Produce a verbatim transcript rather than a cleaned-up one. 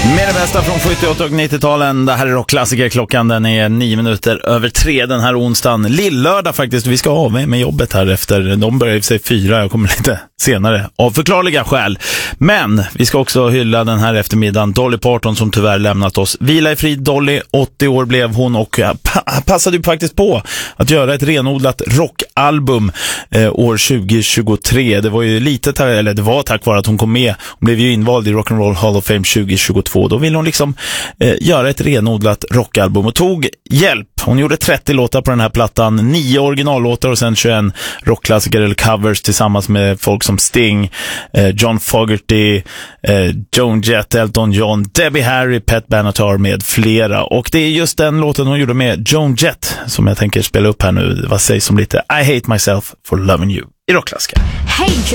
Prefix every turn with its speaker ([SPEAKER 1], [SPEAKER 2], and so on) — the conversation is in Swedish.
[SPEAKER 1] Med det bästa från sjuttioåtta- och nittio-talen. Det här är rockklassiker. Klockan den är nio minuter över tre den här onsdagen. Lillördag faktiskt. Vi ska av med jobbet här efter. De börjar i sig fyra. Jag kommer lite senare av förklarliga skäl. Men vi ska också hylla den här eftermiddagen Dolly Parton som tyvärr lämnat oss. Vila i frid Dolly. åttio år blev hon och passade ju faktiskt på att göra ett renodlat rockalbum eh, år tjugo tjugotre. Det var ju lite, eller det var tack vare att hon kom med. Hon blev ju invald i Rock and Roll Hall of Fame tjugo tjugotvå. Då ville hon liksom eh, göra ett renodlat rockalbum och tog hjälp. Hon gjorde trettio låtar på den här plattan, nio originallåtar och sen tjugoett rockklassiker eller covers tillsammans med folk som Sting, eh, John Fogerty, eh, Joan Jett, Elton John, Debbie Harry, Pat Benatar med flera. Och det är just den låten hon gjorde med Joan Jett som jag tänker spela upp här nu. Vad sägs om lite I Hate Myself for Loving You i rockklassiker.
[SPEAKER 2] Hey